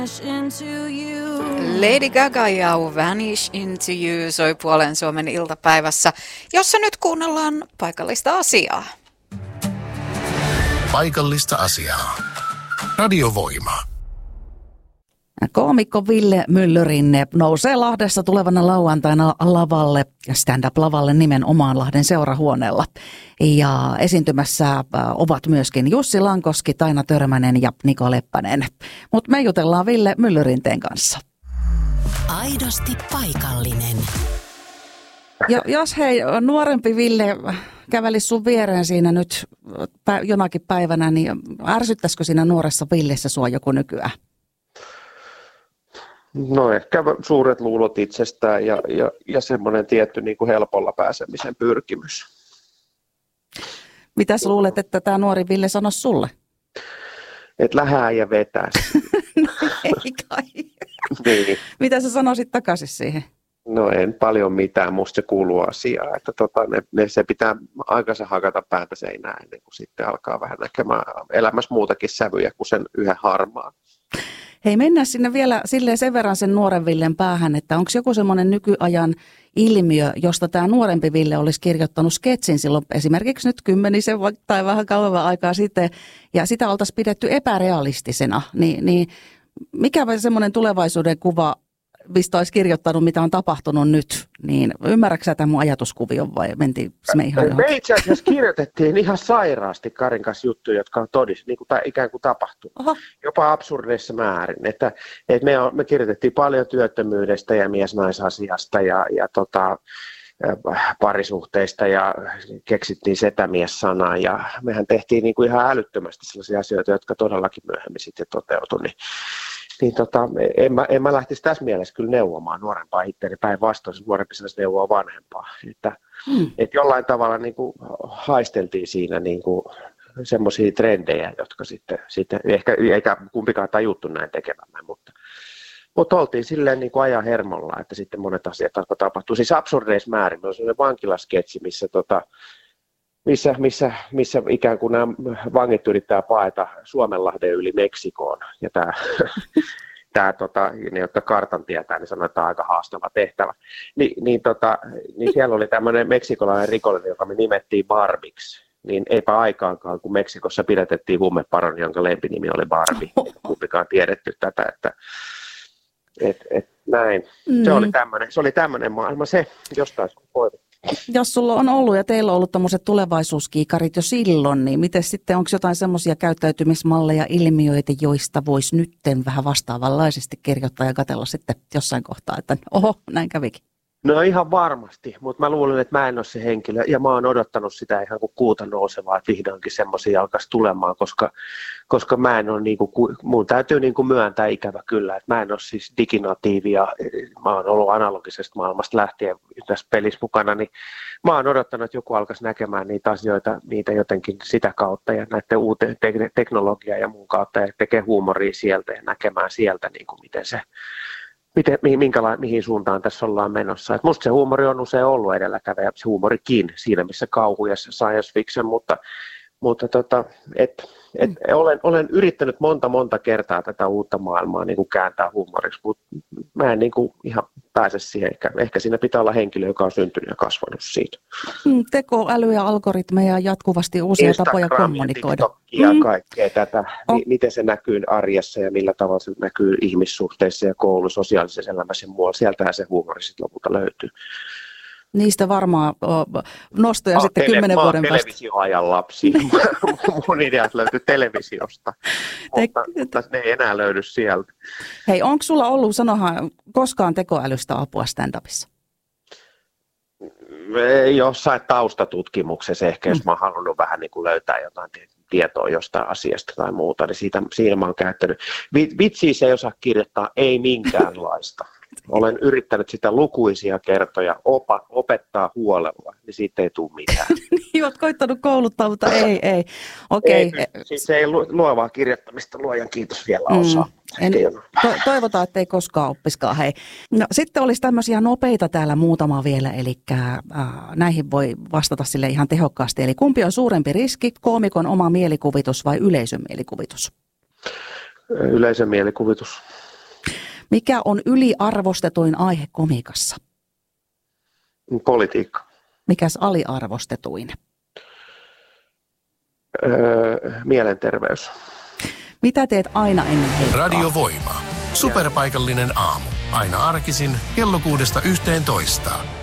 Lady Gaga ja Vanish Into You soi Puolen Suomen iltapäivässä, jossa nyt kuunnellaan paikallista asiaa. Paikallista asiaa. Radiovoima. Koomikko Ville Myllyrinne nousee Lahdessa tulevana lauantaina lavalle, stand-up-lavalle nimenomaan Lahden seurahuoneella. Ja esiintymässä ovat myöskin Jussi Lankoski, Taina Törmänen ja Niko Leppänen. Mutta me jutellaan Ville Myllyrinteen kanssa. Aidosti paikallinen. Jos hei, nuorempi Ville kävelisi sun viereen siinä nyt jonakin päivänä, niin ärsyttäisikö siinä nuoressa Villessä sua joku nykyään? No ehkä suuret luulot itsestään ja semmoinen tietty niin kuin helpolla pääsemisen pyrkimys. Mitä sä luulet, että tämä nuori Ville sanoisi sulle? Et lähdään ja vetää. No ei kai. Niin. Mitä sä sanoisit takaisin siihen? No en paljon mitään, musta se kuuluu asiaan. Että se pitää aikansa hakata päätä seinään ennen kuin sitten alkaa vähän näkemään elämässä muutakin sävyjä kuin sen yhden harmaan. Hei, mennään sinne vielä silleen sen verran sen nuoren Villen päähän, että onko joku semmoinen nykyajan ilmiö, josta tämä nuorempi Ville olisi kirjoittanut sketsin silloin esimerkiksi nyt 10 tai vähän kauemmin aikaa sitten, ja sitä oltaisiin pidetty epärealistisena, niin mikä semmoinen tulevaisuuden kuva, mistä olisi kirjoittanut, mitä on tapahtunut nyt, niin ymmärrätkö sä tämän mun ajatuskuvion vai mentiin me ihan johonkin? Me itse asiassa kirjoitettiin ihan sairaasti Karin kanssa juttuja, jotka on todis, niin kuin ikään kuin tapahtunut. Oho. Jopa absurdeissa määrin. Että me kirjoitettiin paljon työttömyydestä ja mies-naisasiasta ja parisuhteista ja keksittiin setämies-sanaa ja mehän tehtiin niin kuin ihan älyttömästi sellaisia asioita, jotka todellakin myöhemmin sitten toteutui. En mä lähtisi tässä mielessä kyllä neuvomaan nuorempaa itseäni, päinvastoin se nuorempi sellaista neuvoa vanhempaa. Että jollain tavalla niin kuin haisteltiin siinä niin kuin semmoisia trendejä, jotka sitten ehkä eikä kumpikaan tajuttu näin tekemämme, mutta oltiin silleen niin kuin ajan hermolla, että sitten monet asiat alkoi tapahtua. Siis absurdeissa määrin, meillä on sellainen vankilasketsi, missä ikään kuin nämä vangit yrittää paeta Suomenlahden yli Meksikoon. Ja ne, jotka kartan tietää, niin sanoo, että tämä on aika haastava tehtävä. Niin siellä oli tämmöinen meksikolainen rikollinen, joka me nimettiin Barbiksi. Niin eipä aikaankaan, kun Meksikossa pidätettiin huumeparoni, jonka lempinimi oli Barbie. Kumpikaan tiedetty tätä, että näin. Se oli tämmöinen maailma, se jostain koitettiin. Jos sulla on ollut ja teillä on ollut tämmöiset tulevaisuuskiikarit jo silloin, niin miten sitten, onko jotain semmoisia käyttäytymismalleja, ilmiöitä, joista voisi nytten vähän vastaavanlaisesti kirjoittaa ja katsella sitten jossain kohtaa, että oho, näin kävikin? No ihan varmasti, mutta mä luulen, että mä en ole se henkilö ja mä oon odottanut sitä ihan kuin kuuta nousevaa, että vihdoinkin semmoisia alkaisi tulemaan, koska mä en ole, mun täytyy myöntää ikävä kyllä, että mä en ole siis diginatiivi ja mä oon ollut analogisesta maailmasta lähtien tässä pelissä mukana, niin mä oon odottanut, että joku alkaisi näkemään niitä asioita, niitä jotenkin sitä kautta ja näiden uuteen teknologiaa ja muun kautta ja tekee huumoria sieltä ja näkemään sieltä, niin kuin miten se mihin suuntaan tässä ollaan menossa. Et musta se huumori on usein ollut edelläkävijä, se huumorikin siinä, missä kauhu ja science fiction, mutta olen yrittänyt monta kertaa tätä uutta maailmaa niin kuin kääntää huumoriksi, mutta mä en niin kuin ihan pääse siihen. Ehkä siinä pitää olla henkilö, joka on syntynyt ja kasvanut siitä. Tekoäly ja algoritmeja, jatkuvasti uusia Instagram, tapoja kommunikoida. Ja kaikkea tätä, miten se näkyy arjessa ja millä tavalla se näkyy ihmissuhteissa ja koulu, sosiaalisessa elämässä ja muualla. Sieltähän se huumori sitten lopulta löytyy. Niistä varmaan nostoja sitten 10 vuoden päästä. Televisioajan lapsi. Mun ideat löytyy televisiosta, mutta ne ei enää löydy sieltä. Hei, onko sulla ollut, sanohan, koskaan tekoälystä apua stand-upissa? Jossain taustatutkimuksessa ehkä, jos mä oon halunnut vähän niin kuin löytää jotain tietoa jostain asiasta tai muuta, niin siinä mä oon käyttänyt. Vitsiä se ei osaa kirjoittaa, ei minkäänlaista. Olen yrittänyt sitä lukuisia kertoja opettaa huolella, niin siitä ei tule mitään. Niin, olet koittanut kouluttaa, mutta ei. Okei. Siis se ei luovaa kirjoittamista, luojan kiitos vielä osaa. Toivotaan, että ei koskaan oppiskaan. Hei. No, sitten olisi tämmöisiä nopeita täällä muutama vielä, eli näihin voi vastata sille ihan tehokkaasti. Eli kumpi on suurempi riski, koomikon oma mielikuvitus vai yleisön mielikuvitus? Yleisön mielikuvitus. Mikä on yliarvostetuin aihe komiikassa? Politiikka. Mikäs aliarvostetuin? Mielenterveys. Mitä teet aina ennen heikkoa? Radio Voima. Superpaikallinen aamu. Aina arkisin kello 6–11.